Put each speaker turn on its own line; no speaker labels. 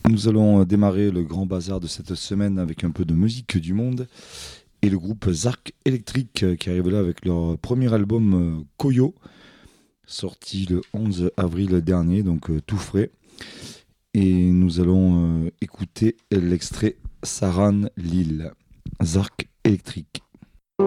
Nous allons démarrer le grand bazar de cette semaine avec un peu de musique du monde et le groupe Zark Electric qui arrive là avec leur premier album Koyo, sorti le 11 avril dernier, donc tout frais. Et nous allons écouter l'extrait Saran Lille, Zark Electric.